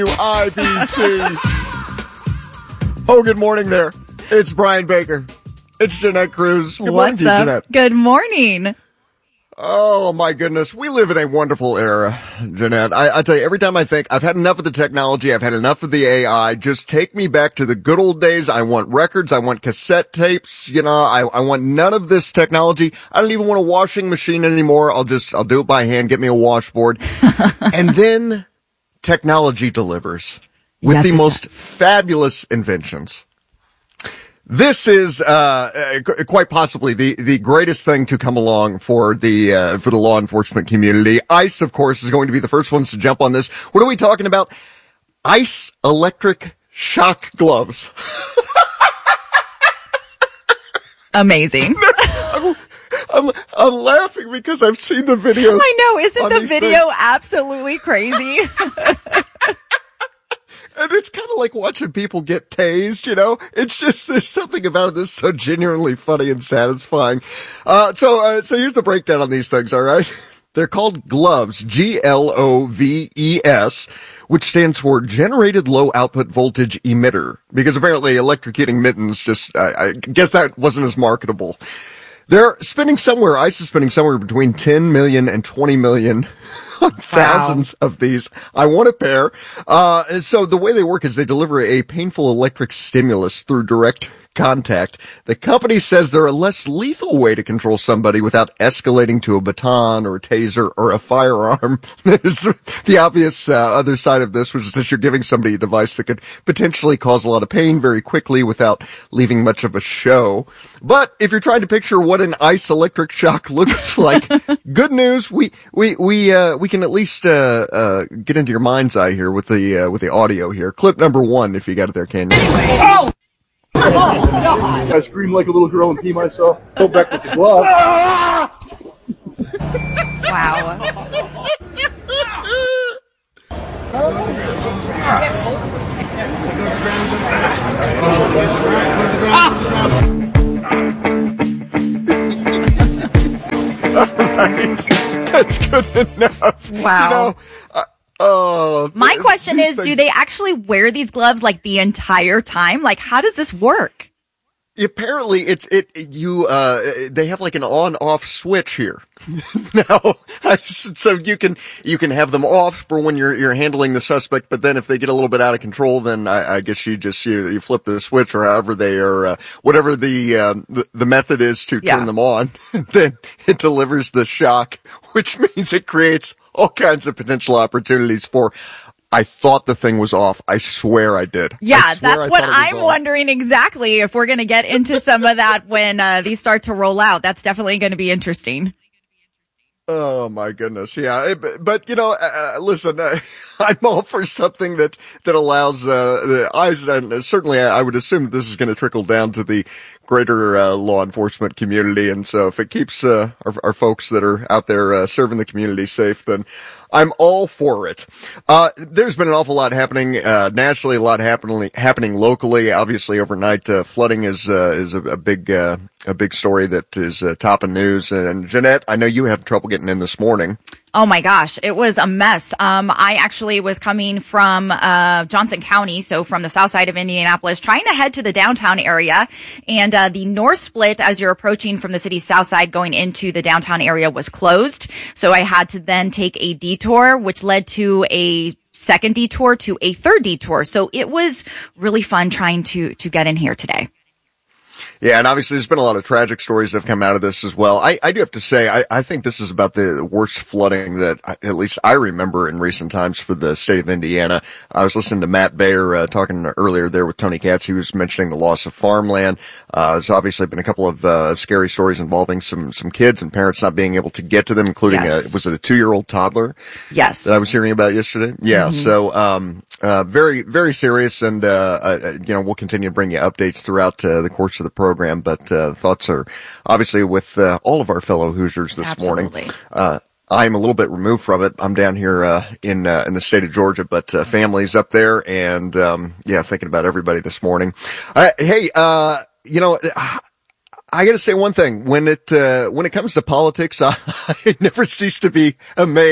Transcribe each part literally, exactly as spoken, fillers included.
I B C. Oh, good morning there. It's Brian Baker. It's Jeanette Cruz. Good morning to you, Jeanette. Good morning. Oh, my goodness. We live in a wonderful era, Jeanette. I, I tell you, every time I think I've had enough of the technology, I've had enough of the A I, just take me back to the good old days. I want records. I want cassette tapes. You know, I, I want none of this technology. I don't even want a washing machine anymore. I'll just, I'll do it by hand. Get me a washboard. And then technology delivers with Yes, the it most does. fabulous inventions. This is uh, uh quite possibly the the greatest thing to come along for the uh, for the law enforcement community. ICE, of course, is going to be the first ones to jump on this. What are we talking about? ICE electric shock gloves. Amazing. I'm, I'm, I'm laughing because I've seen the videos. I know. Isn't on the these video things. absolutely crazy? And it's kind of like watching people get tased, you know? It's just, there's something about it that's so genuinely funny and satisfying. Uh, so, uh, so here's the breakdown on these things, alright? They're called gloves, G L O V E S, which stands for Generated Low Output Voltage Emitter, because apparently electrocuting mittens just, I, I guess that wasn't as marketable. They're spending somewhere, ICE is spending somewhere between ten million and twenty million on thousands of these. I want a pair. Uh, and so the way they work is they deliver a painful electric stimulus through direct contact. The company says they're a less lethal way to control somebody without escalating to a baton or a taser or a firearm. There's the obvious uh, other side of this, which is that you're giving somebody a device that could potentially cause a lot of pain very quickly without leaving much of a show. But if you're trying to picture what an ICE electric shock looks like, good news, we we we uh we can at least uh uh get into your mind's eye here with the uh, with the audio here. Clip number one, if you got it there, can you? Oh! I screamed like a little girl and pee myself. Go back with the glove. Wow. Right. That's good enough. Wow. You know, uh, oh, My th- question these is, things- do they actually wear these gloves like the entire time? Like, how does this work? Apparently, it's it you. Uh, they have like an on-off switch here. Now, so you can you can have them off for when you're you're handling the suspect, but then if they get a little bit out of control, then I, I guess you just you, you flip the switch or however they are, uh, whatever the, um, the the method is to Yeah. turn them on. Then it delivers the shock, which means it creates all kinds of potential opportunities for. I thought the thing was off. I swear I did. Yeah, I swear that's I what thought it was I'm off. wondering exactly if we're going to get into some of that when uh, these start to roll out. That's definitely going to be interesting. Oh my goodness, yeah. It- But, but you know, uh, listen, uh, I'm all for something that that allows uh, the eyes, and certainly I, I would assume this is going to trickle down to the greater uh, law enforcement community. And so, if it keeps uh, our, our folks that are out there uh, serving the community safe, then I'm all for it. Uh, there's been an awful lot happening, uh, nationally, a lot happening, happening locally. Obviously, overnight, uh, flooding is, uh, is a, a big, uh, a big story that is, uh, top of news. And Jeanette, I know you had trouble getting in this morning. Oh my gosh, it was a mess. Um, I actually was coming from, uh, Johnson County, so from the south side of Indianapolis, trying to head to the downtown area. And, uh, the north split as you're approaching from the city's south side going into the downtown area was closed. So I had to then take a detour, which led to a second detour to a third detour. So it was really fun trying to, to get in here today. Yeah, and obviously there's been a lot of tragic stories that have come out of this as well. I, I do have to say, I, I think this is about the worst flooding that I, at least I remember in recent times for the state of Indiana. I was listening to Matt Bayer uh, talking earlier there with Tony Katz. He was mentioning the loss of farmland. Uh, there's obviously been a couple of uh, scary stories involving some some kids and parents not being able to get to them, including Yes. a, was it a two-year-old toddler Yes. that I was hearing about yesterday? Yeah, Mm-hmm. so um uh very, very serious, and uh, uh you know, we'll continue to bring you updates throughout uh, the course of the program, but uh thoughts are obviously with uh, all of our fellow Hoosiers this Absolutely. morning. Uh I'm a little bit removed from it. I'm down here uh in uh, in the state of Georgia, but uh, family's up there, and um yeah, thinking about everybody this morning. Uh, hey, uh you know, I got to say one thing. When it uh, when it comes to politics, I, I never cease to be amazed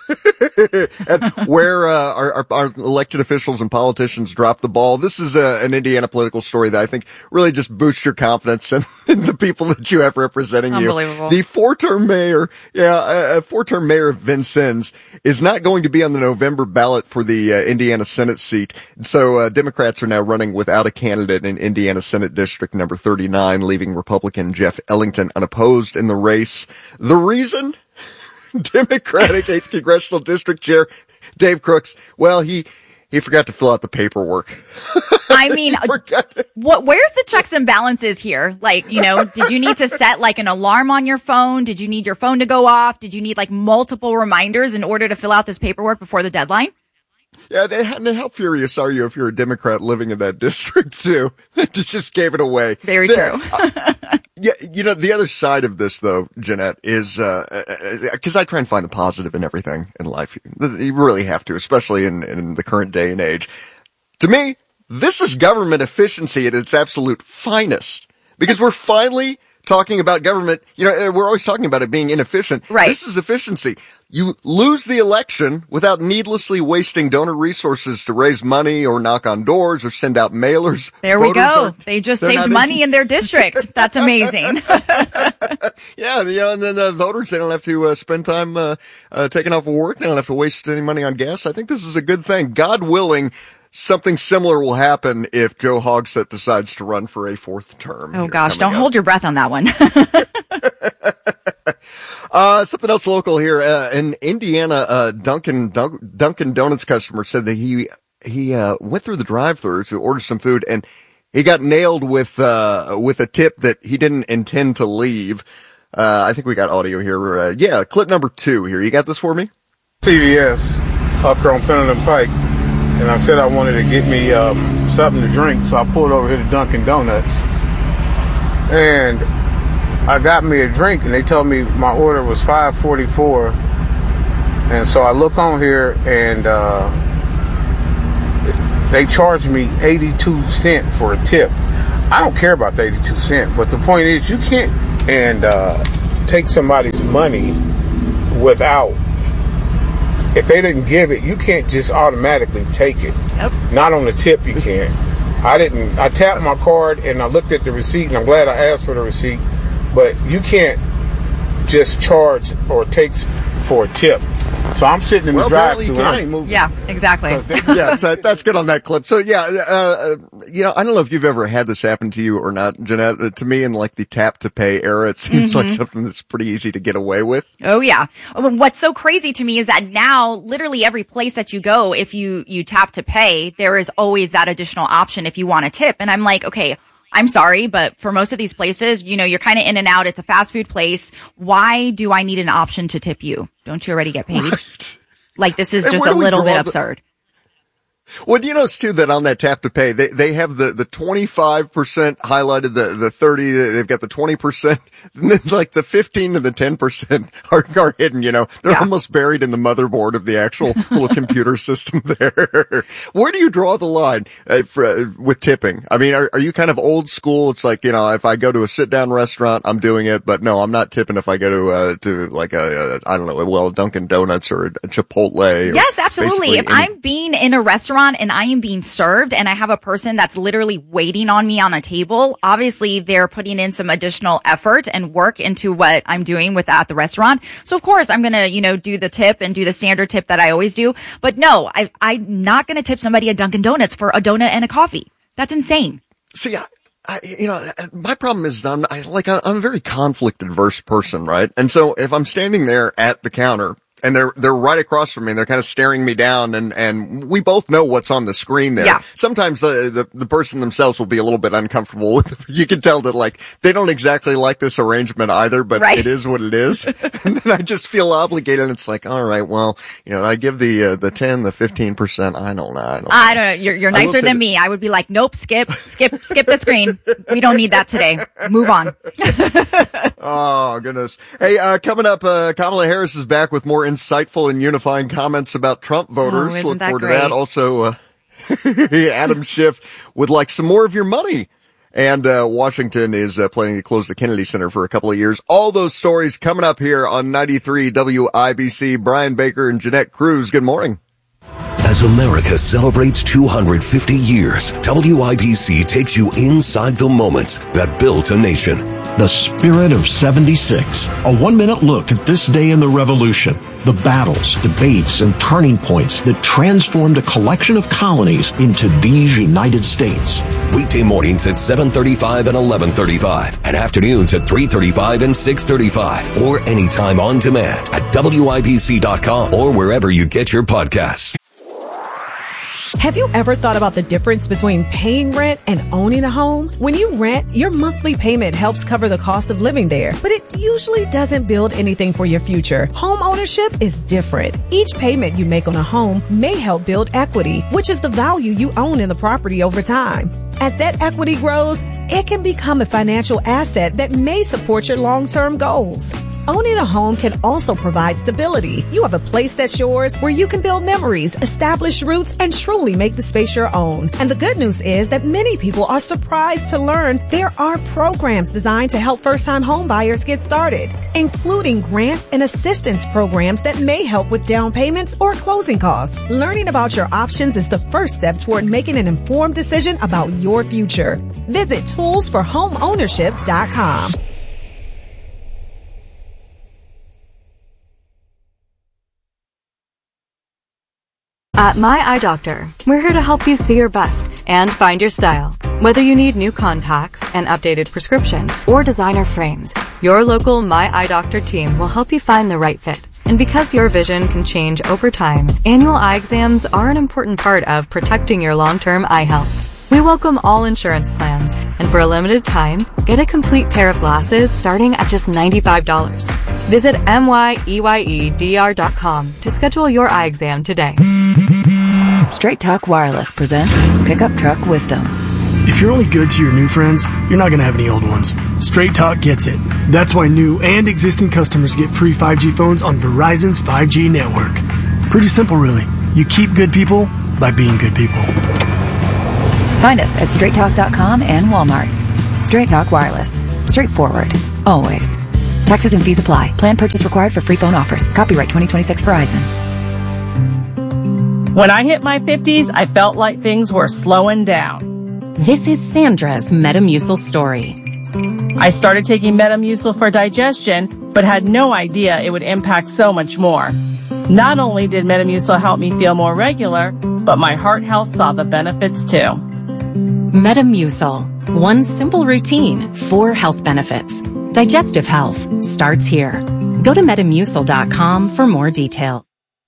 and where uh, our, our, our elected officials and politicians drop the ball. This is a, an Indiana political story that I think really just boosts your confidence in, in the people that you have representing you. Unbelievable. The four-term mayor, yeah, uh, four-term mayor of Vincennes is not going to be on the November ballot for the uh, Indiana Senate seat. So uh, Democrats are now running without a candidate in Indiana Senate District number thirty-nine, leaving Republican Jeff Ellington unopposed in the race. The reason? Democratic eighth Congressional District Chair Dave Crooks, well, he he forgot to fill out the paperwork. I mean, what? Where's the checks and balances here? Like, you know, did you need to set like an alarm on your phone? Did you need your phone to go off? Did you need like multiple reminders in order to fill out this paperwork before the deadline? Yeah, and how furious are you if you're a Democrat living in that district too? They just gave it away. Very the, true. uh, yeah, you know, the other side of this though, Jeanette, is, uh, uh, cause I try and find the positive in everything in life. You really have to, especially in, in the current day and age. To me, this is government efficiency at its absolute finest, because we're finally talking about government. You know, we're always talking about it being inefficient. Right. This is efficiency. You lose the election without needlessly wasting donor resources to raise money or knock on doors or send out mailers. There we Voters go. are, They just saved money in their district. That's amazing. Yeah, you know, and then the voters, they don't have to uh, spend time uh, uh, taking off of work. They don't have to waste any money on gas. I think this is a good thing. God willing, something similar will happen if Joe Hogsett decides to run for a fourth term. Oh gosh, don't up. hold your breath on that one. uh, something else local here. Uh, in Indiana, uh, Dunkin', Dun- Dunkin' Donuts customer said that he, he, uh, went through the drive-thru to order some food and he got nailed with, uh, with a tip that he didn't intend to leave. Uh, I think we got audio here. Uh, yeah, clip number two here. You got this for me? C V S up here on Pendleton Pike. And I said I wanted to get me uh, something to drink, so I pulled over here to Dunkin' Donuts. And I got me a drink, and they told me my order was five forty-four. And so I look on here, and uh, they charged me eighty-two cents for a tip. I don't care about the eighty-two cents, but the point is you can't and uh, take somebody's money without. If they didn't give it, you can't just automatically take it. Nope. Not on the tip, you can't. I didn't. I tapped my card and I looked at the receipt, and I'm glad I asked for the receipt. But you can't just charge or take for a tip. So I'm sitting in Well, the apparently drive-thru you and I can. ain't moving. Yeah, exactly. Yeah, so that's good on that clip. So yeah, uh, you know, I don't know if you've ever had this happen to you or not, Jeanette. Uh, to me, in like the tap to pay era, it seems Mm-hmm. like something that's pretty easy to get away with. Oh yeah. What's so crazy to me is that now literally every place that you go, if you, you tap to pay, there is always that additional option if you want a tip. And I'm like, okay, I'm sorry, but for most of these places, you know, you're kind of in and out. It's a fast food place. Why do I need an option to tip you? Don't you already get paid? Right. Like this is And just where a do we little draw bit the- absurd. Well, do you notice too that on that tap to pay, they, they have the, the twenty-five percent highlighted, the, the thirty, they've got the twenty percent, and then like the fifteen and the ten percent are, are hidden, you know, they're Yeah. almost buried in the motherboard of the actual little computer system there. Where do you draw the line uh, for, uh, with tipping? I mean, are, are you kind of old school? It's like, you know, if I go to a sit down restaurant, I'm doing it, but no, I'm not tipping if I go to, uh, to like a, a I don't know, well, Dunkin' Donuts or a Chipotle. Or Yes, absolutely. If basically any- I'm being in a restaurant and I am being served and I have a person that's literally waiting on me on a table, obviously they're putting in some additional effort and work into what I'm doing with at the restaurant. So of course I'm going to, you know, do the tip and do the standard tip that I always do. But no, I, I'm not going to tip somebody at Dunkin' Donuts for a donut and a coffee. That's insane. See, I, I, you know, my problem is I'm I, like I'm a very conflict adverse person, right? And so if I'm standing there at the counter and they're they're right across from me and they're kind of staring me down, and and we both know what's on the screen there. Yeah. Sometimes the, the the person themselves will be a little bit uncomfortable with. You can tell that like they don't exactly like this arrangement either, but Right. it is what it is. And then I just feel obligated. And it's like, all right, well, you know, I give the uh, the ten, the fifteen percent. I don't know. I don't know. I don't know. You're, you're I will nicer say than that- me. I would be like, nope, skip, skip, skip the screen. We don't need that today. Move on. Oh, goodness. Hey, uh, coming up, uh, Kamala Harris is back with more insightful and unifying comments about Trump voters. Oh, isn't Look that forward great? to that. Also, uh, Adam Schiff would like some more of your money. And uh, Washington is uh, planning to close the Kennedy Center for a couple of years. All those stories coming up here on ninety-three W I B C. Brian Baker and Jeanette Cruz, good morning. As America celebrates two hundred fifty years, W I B C takes you inside the moments that built a nation. The Spirit of seventy-six. A one-minute look at this day in the Revolution. The battles, debates, and turning points that transformed a collection of colonies into these United States. Weekday mornings at seven thirty-five and eleven thirty-five, and afternoons at three thirty-five and six thirty-five, or anytime on demand at W I B C dot com or wherever you get your podcasts. Have you ever thought about the difference between paying rent and owning a home? When you rent, your monthly payment helps cover the cost of living there, but it usually doesn't build anything for your future. Home ownership is different. Each payment you make on a home may help build equity, which is the value you own in the property over time. As that equity grows, it can become a financial asset that may support your long-term goals. Owning a home can also provide stability. You have a place that's yours where you can build memories, establish roots, and truly make the space your own. And the good news is that many people are surprised to learn there are programs designed to help first-time home buyers get started, including grants and assistance programs that may help with down payments or closing costs. Learning about your options is the first step toward making an informed decision about your future. Visit tools for home ownership dot com. At My Eye Doctor, we're here to help you see your best and find your style. Whether you need new contacts, an updated prescription, or designer frames, your local My Eye Doctor team will help you find the right fit. And because your vision can change over time, annual eye exams are an important part of protecting your long-term eye health. We welcome all insurance plans, and for a limited time, get a complete pair of glasses starting at just ninety-five dollars. Visit M Y E Y E D R dot com to schedule your eye exam today. Straight Talk Wireless presents Pickup Truck Wisdom. If you're only good to your new friends, you're not going to have any old ones. Straight Talk gets it. That's why new and existing customers get free five G phones on Verizon's five G network. Pretty simple, really. You keep good people by being good people. Find us at straight talk dot com and Walmart. Straight Talk Wireless. Straightforward. Always. Taxes and fees apply. Plan purchase required for free phone offers. Copyright twenty twenty-six Verizon. When I hit my fifties, I felt like things were slowing down. This is Sandra's Metamucil story. I started taking Metamucil for digestion, but had no idea it would impact so much more. Not only did Metamucil help me feel more regular, but my heart health saw the benefits too. Metamucil. One simple routine, four health benefits. Digestive health starts here. Go to metamucil dot com for more details.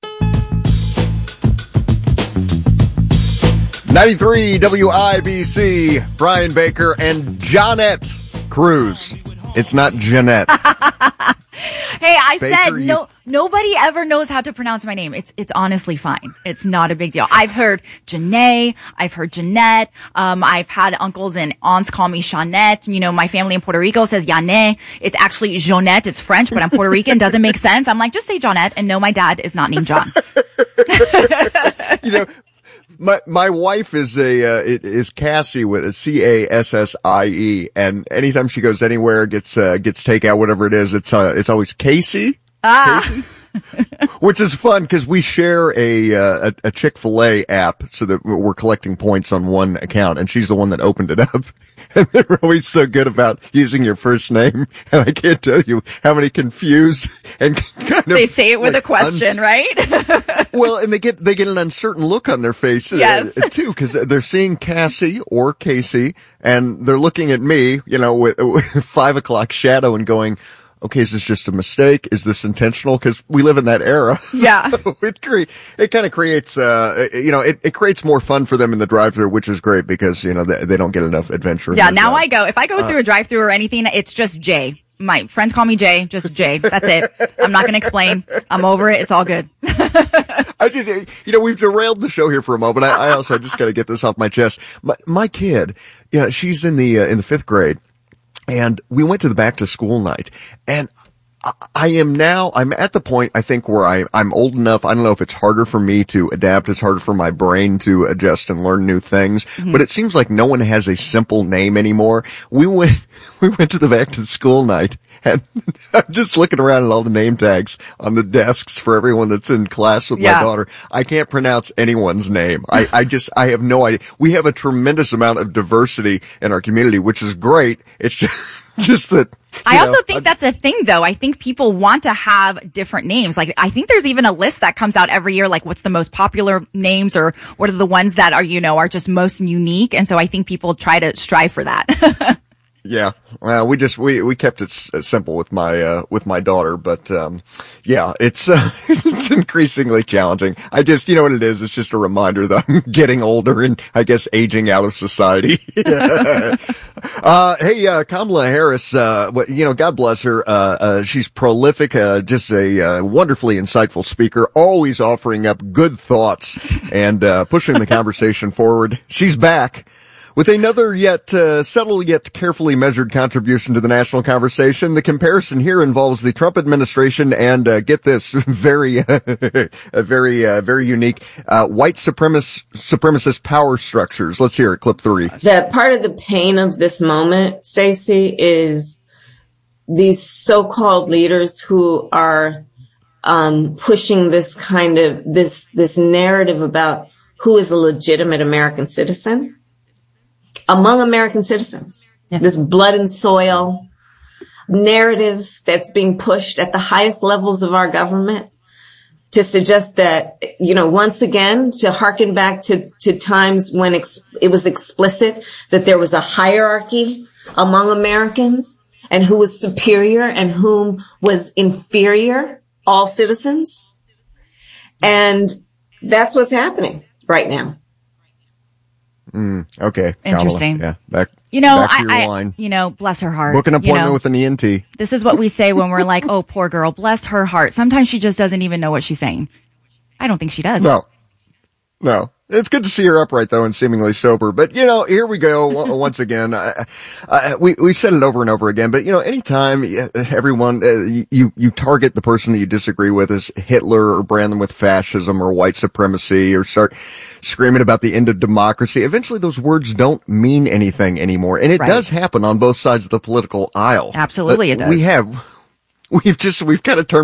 ninety-three W I B C, Brian Baker and Jeanette Cruz. It's not Jeanette. Hey, I Baker, said you- no. Nobody ever knows how to pronounce my name. It's it's honestly fine. It's not a big deal. I've heard Janae. I've heard Jeanette. Um, I've had uncles and aunts call me Jeanette. You know, my family in Puerto Rico says Yane. It's actually Jeanette. It's French, but I'm Puerto Rican. Doesn't make sense. I'm like, just say Jeanette. And no, my dad is not named John. You know, my my wife is a uh, it is Cassie with a C A S S I E, and anytime she goes anywhere, gets uh, gets takeout, whatever it is, it's uh, it's always Casey. Ah. Casey? Which is fun because we share a, uh, a a Chick-fil-A app so that we're collecting points on one account, and she's the one that opened it up. And they're always so good about using your first name, and I can't tell you how many confused and kind of They say it with like a question, uns- right? Well, and they get they get an uncertain look on their face uh, Yes. too, because they're seeing Cassie or Casey, and they're looking at me, you know, with, with five o'clock shadow, and going, okay, is this just a mistake? Is this intentional? Because we live in that era. Yeah. So it cre- it kind of creates, uh, you know, it, it creates more fun for them in the drive-thru, which is great because, you know, they, they don't get enough adventure. in Yeah, their now job. I go. If I go through Uh, a drive-through or anything, it's just Jay. My friends call me Jay, just Jay. That's it. I'm not going to explain. I'm over it. It's all good. I just, you know, we've derailed the show here for a moment. I, I also just got to get this off my chest. My, my kid, you know, she's in the, uh, in the fifth grade, and we went to the back to school night, and I am now, I'm at the point, I think, where I, I'm old enough. I don't know if it's harder for me to adapt. It's harder for my brain to adjust and learn new things. Mm-hmm. But it seems like no one has a simple name anymore. We went, we went to the back to school night, and I'm just looking around at all the name tags on the desks for everyone that's in class with yeah. my daughter. I can't pronounce anyone's name. I, I just, I have no idea. We have a tremendous amount of diversity in our community, which is great. It's just, just that. I know, also think that's a thing, though. I think people want to have different names. Like, I think there's even a list that comes out every year, like what's the most popular names or what are the ones that are, you know, are just most unique. And so I think people try to strive for that. Yeah. Well, we just, we, we kept it s- simple with my, uh, with my daughter, but, um, yeah, it's, uh, it's increasingly challenging. I just, you know what it is? It's just a reminder that I'm getting older and I guess aging out of society. uh, hey, uh, Kamala Harris, uh, you know, God bless her. Uh, uh, she's prolific, uh, just a, uh, wonderfully insightful speaker, always offering up good thoughts and, uh, pushing the conversation forward. She's back with another yet uh, subtle yet carefully measured contribution to the national conversation. The comparison here involves the Trump administration and, uh, get this, very, uh, very, uh, very unique, uh, white supremacist, supremacist power structures. Let's hear it. Clip three. That part of the pain of this moment, Stacey, is these so-called leaders who are um pushing this kind of, this, this narrative about who is a legitimate American citizen. Among American citizens, yes. This blood and soil narrative that's being pushed at the highest levels of our government to suggest that, you know, once again, to harken back to, to times when ex- it was explicit that there was a hierarchy among Americans and who was superior and whom was inferior, all citizens. And that's what's happening right now. Mm, okay. Interesting. Kamala. Yeah. Back, you know, back to your I, line. I, you know, bless her heart. Book an appointment you know, with an E N T. This is what we say when we're like, oh, poor girl, bless her heart. Sometimes she just doesn't even know what she's saying. I don't think she does. No. No. It's good to see her upright though and seemingly sober. But you know, here we go once again. I, I, we we said it over and over again. But you know, anytime everyone uh, you you target the person that you disagree with as Hitler or brand them with fascism or white supremacy or start screaming about the end of democracy, eventually those words don't mean anything anymore. And it right. does happen on both sides of the political aisle. Absolutely, but it does. We have we've just we've kind of turned